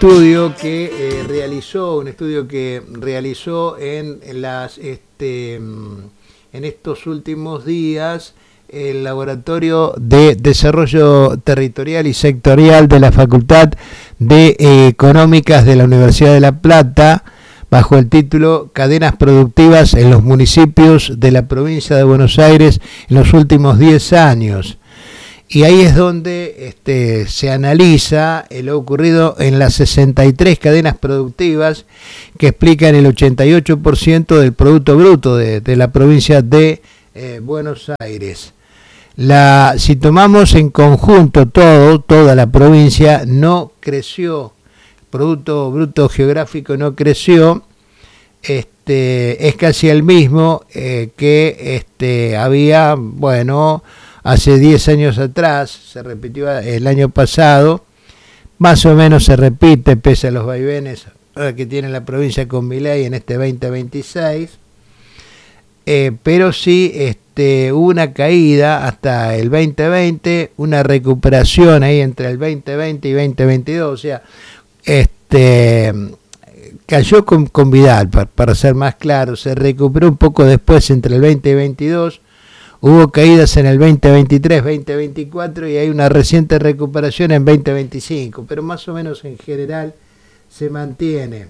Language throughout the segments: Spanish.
estudio que realizó en estos últimos días el Laboratorio de Desarrollo Territorial y Sectorial de la Facultad de Económicas de la Universidad de La Plata, bajo el título Cadenas Productivas en los municipios de la provincia de Buenos Aires en los últimos 10 años. Y ahí es donde se analiza lo ocurrido en las 63 cadenas productivas que explican el 88% del Producto Bruto de la provincia de Buenos Aires. Si tomamos en conjunto toda la provincia, no creció, Producto Bruto Geográfico no creció, es casi el mismo que había, hace 10 años atrás, se repitió el año pasado, más o menos se repite pese a los vaivenes que tiene la provincia con Milei en este 2026, pero sí hubo una caída hasta el 2020, una recuperación ahí entre el 2020 y 2022, o sea, cayó con Vidal, para ser más claro, se recuperó un poco después entre el 20 y 22, hubo caídas en el 2023, 2024 y hay una reciente recuperación en 2025, pero más o menos en general se mantiene.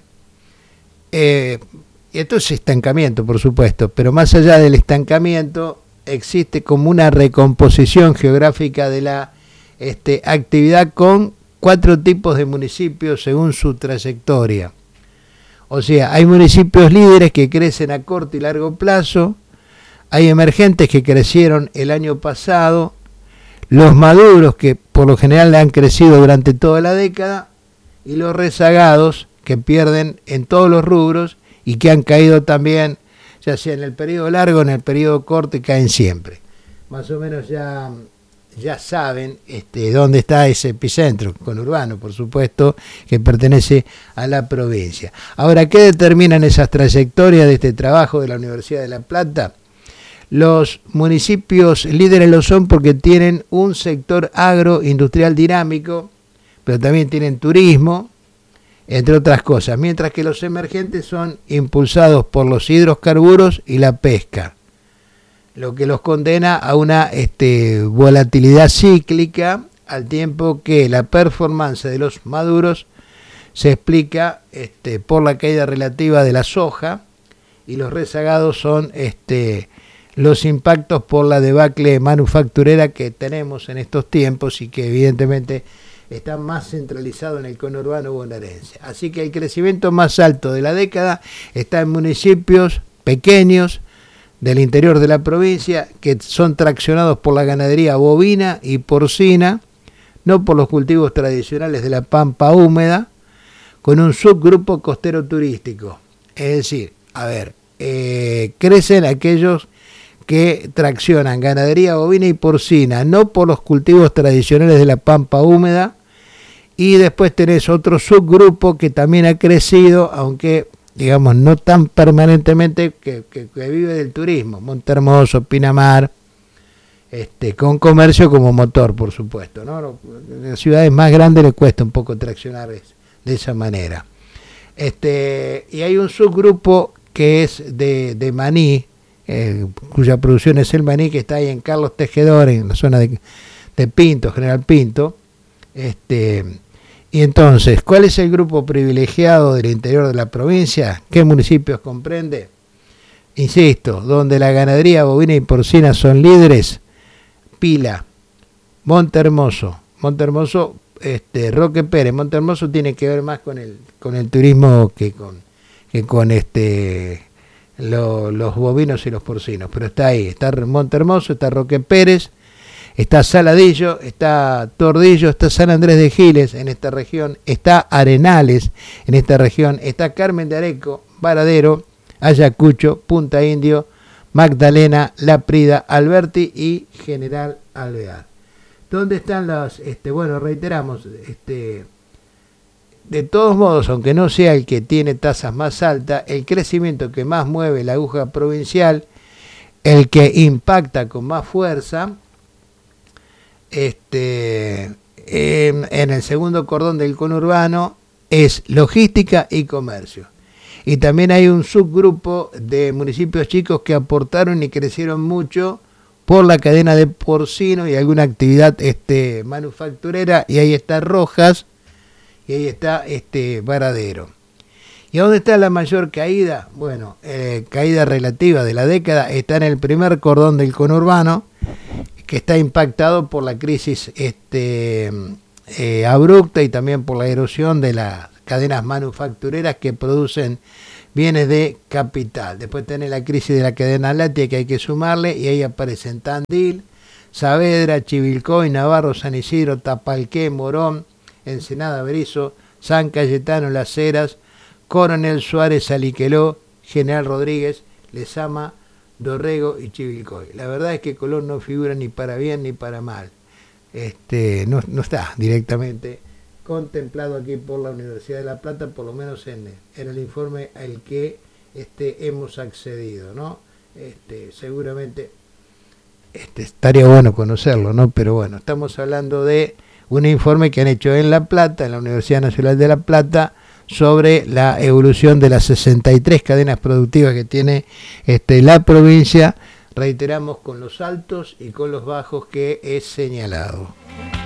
Y esto es estancamiento, por supuesto, pero más allá del estancamiento existe como una recomposición geográfica de la actividad con 4 tipos de municipios según su trayectoria. O sea, hay municipios líderes que crecen a corto y largo plazo, hay emergentes que crecieron el año pasado, los maduros que por lo general han crecido durante toda la década y los rezagados que pierden en todos los rubros y que han caído también, ya sea en el periodo largo o en el periodo corto, y caen siempre. Más o menos ya saben dónde está ese epicentro, conurbano, por supuesto, que pertenece a la provincia. Ahora, ¿qué determinan esas trayectorias de este trabajo de la Universidad de La Plata? Los municipios líderes lo son porque tienen un sector agroindustrial dinámico, pero también tienen turismo, entre otras cosas, mientras que los emergentes son impulsados por los hidrocarburos y la pesca, lo que los condena a una volatilidad cíclica, al tiempo que la performance de los maduros se explica por la caída relativa de la soja y los rezagados son los impactos por la debacle manufacturera que tenemos en estos tiempos y que evidentemente está más centralizado en el conurbano bonaerense. Así que el crecimiento más alto de la década está en municipios pequeños del interior de la provincia que son traccionados por la ganadería bovina y porcina, no por los cultivos tradicionales de la pampa húmeda, con un subgrupo costero turístico. Es decir, crecen aquellos que traccionan ganadería bovina y porcina, no por los cultivos tradicionales de la pampa húmeda, y después tenés otro subgrupo que también ha crecido, aunque digamos no tan permanentemente, que vive del turismo, Montehermoso, Pinamar, con comercio como motor, por supuesto, ¿no? En las ciudades más grandes les cuesta un poco traccionar de esa manera. Y hay un subgrupo que es de maní, cuya producción es el maní, que está ahí en Carlos Tejedor, en la zona de Pinto, General Pinto. Y entonces, ¿cuál es el grupo privilegiado del interior de la provincia? ¿Qué municipios comprende? Insisto, donde la ganadería bovina y porcina son líderes: Pila, Montehermoso, Roque Pérez. Montehermoso tiene que ver más con el turismo que con los bovinos y los porcinos, pero está ahí, está Montehermoso, está Roque Pérez, está Saladillo, está Tordillo, está San Andrés de Giles en esta región, está Arenales en esta región, está Carmen de Areco, Varadero, Ayacucho, Punta Indio, Magdalena, La Prida, Alberti y General Alvear. ¿Dónde están las, reiteramos, de todos modos, aunque no sea el que tiene tasas más altas, el crecimiento que más mueve la aguja provincial, el que impacta con más fuerza, en el segundo cordón del conurbano, es logística y comercio. Y también hay un subgrupo de municipios chicos que aportaron y crecieron mucho por la cadena de porcino y alguna actividad manufacturera, y ahí está Rojas y ahí está Varadero. ¿Y a dónde está la mayor caída? Bueno, caída relativa de la década está en el primer cordón del conurbano, que está impactado por la crisis abrupta y también por la erosión de las cadenas manufactureras que producen bienes de capital. Después tenés la crisis de la cadena láctea que hay que sumarle, y ahí aparecen Tandil, Saavedra, Chivilcoy, Navarro, San Isidro, Tapalqué, Morón, Ensenada, Berizo, San Cayetano, Las Heras, Coronel Suárez, Aliqueló, General Rodríguez, Lezama, Dorrego y Chivilcoy. La verdad es que Colón no figura ni para bien ni para mal. No está directamente contemplado aquí por la Universidad de La Plata, por lo menos en el informe al que hemos accedido, ¿no? Seguramente estaría bueno conocerlo, ¿no? Pero bueno, estamos hablando de un informe que han hecho en La Plata, en la Universidad Nacional de La Plata, sobre la evolución de las 63 cadenas productivas que tiene la provincia, reiteramos, con los altos y con los bajos que he señalado.